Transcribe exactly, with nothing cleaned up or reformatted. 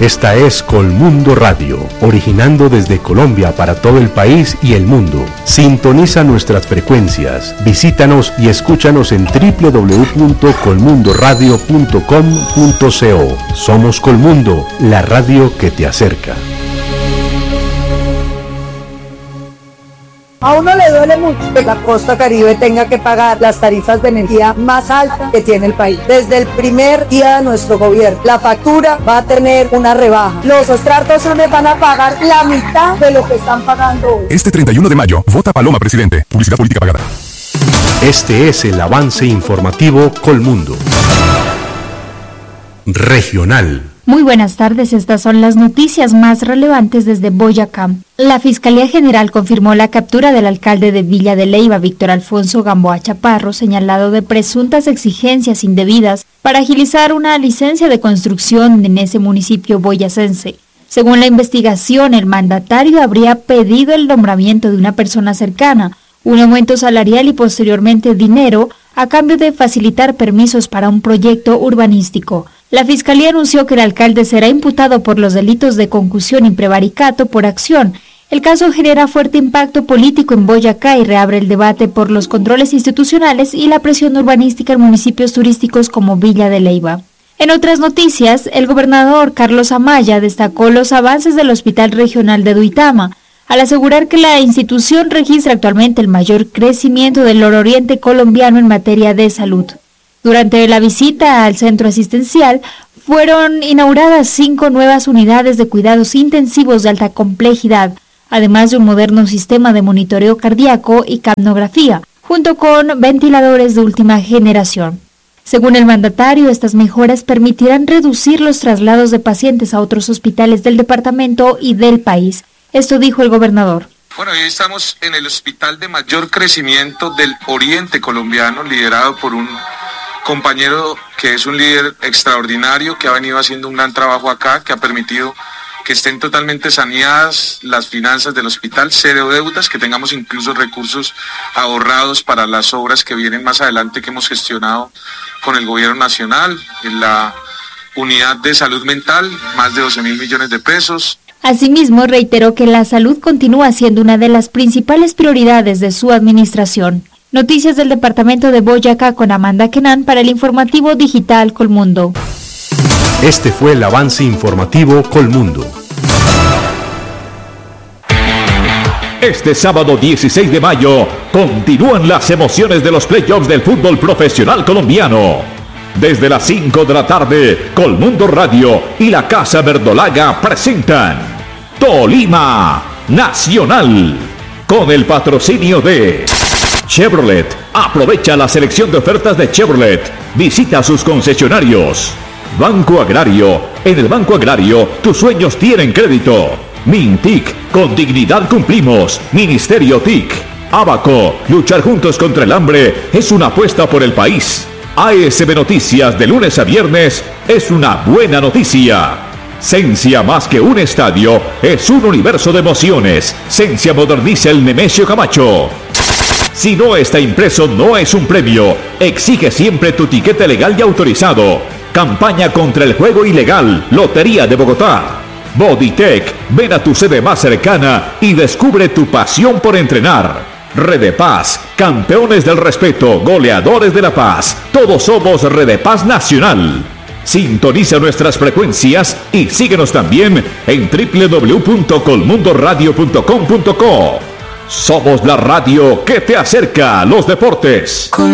Esta es Colmundo Radio, originando desde Colombia para todo el país y el mundo. Sintoniza nuestras frecuencias, visítanos y escúchanos en doble u doble u doble u punto colmundo radio punto com punto co. Somos Colmundo, la radio que te acerca. A uno le duele mucho que la costa caribe tenga que pagar las tarifas de energía más altas que tiene el país. Desde el primer día de nuestro gobierno, la factura va a tener una rebaja. Los estratos van a pagar la mitad de lo que están pagando hoy. Este treinta y uno de mayo, vota Paloma Presidente. Publicidad política pagada. Este es el avance informativo Colmundo. Regional. Muy buenas tardes, estas son las noticias más relevantes desde Boyacá. La Fiscalía General confirmó la captura del alcalde de Villa de Leyva, Víctor Alfonso Gamboa Chaparro, señalado de presuntas exigencias indebidas para agilizar una licencia de construcción en ese municipio boyacense. Según la investigación, el mandatario habría pedido el nombramiento de una persona cercana, un aumento salarial y posteriormente dinero a cambio de facilitar permisos para un proyecto urbanístico. La Fiscalía anunció que el alcalde será imputado por los delitos de concusión y prevaricato por acción. El caso genera fuerte impacto político en Boyacá y reabre el debate por los controles institucionales y la presión urbanística en municipios turísticos como Villa de Leyva. En otras noticias, el gobernador Carlos Amaya destacó los avances del Hospital Regional de Duitama, al asegurar que la institución registra actualmente el mayor crecimiento del nororiente colombiano en materia de salud. Durante la visita al centro asistencial, fueron inauguradas cinco nuevas unidades de cuidados intensivos de alta complejidad, además de un moderno sistema de monitoreo cardíaco y capnografía, junto con ventiladores de última generación. Según el mandatario, estas mejoras permitirán reducir los traslados de pacientes a otros hospitales del departamento y del país. Esto dijo el gobernador. Bueno, hoy estamos en el hospital de mayor crecimiento del oriente colombiano, liderado por un compañero que es un líder extraordinario, que ha venido haciendo un gran trabajo acá, que ha permitido que estén totalmente saneadas las finanzas del hospital, cero deudas, que tengamos incluso recursos ahorrados para las obras que vienen más adelante que hemos gestionado con el gobierno nacional, en la unidad de salud mental, más de doce mil millones de pesos. Asimismo, reiteró que la salud continúa siendo una de las principales prioridades de su administración. Noticias del departamento de Boyacá con Amanda Kenan para el informativo digital Colmundo. Este fue el avance informativo Colmundo. Este sábado dieciséis de mayo continúan las emociones de los playoffs del fútbol profesional colombiano. Desde las cinco de la tarde, Colmundo Radio y la Casa Verdolaga presentan Tolima Nacional, con el patrocinio de Chevrolet. Aprovecha la selección de ofertas de Chevrolet. Visita sus concesionarios. Banco Agrario. En el Banco Agrario, tus sueños tienen crédito. Mintic. Con dignidad cumplimos. Ministerio T I C. Abaco. Luchar juntos contra el hambre es una apuesta por el país. A S B Noticias de lunes a viernes es una buena noticia. Sencia, más que un estadio, es un universo de emociones. Sencia moderniza el Nemesio Camacho. Si no está impreso, no es un premio. Exige siempre tu tiquete legal y autorizado. Campaña contra el juego ilegal. Lotería de Bogotá. Bodytech. Ven a tu sede más cercana y descubre tu pasión por entrenar. Redepaz. Campeones del respeto. Goleadores de la paz. Todos somos Redepaz Nacional. Sintoniza nuestras frecuencias y síguenos también en doble u doble u doble u punto colmundo radio punto com punto co. Somos la radio que te acerca a los deportes.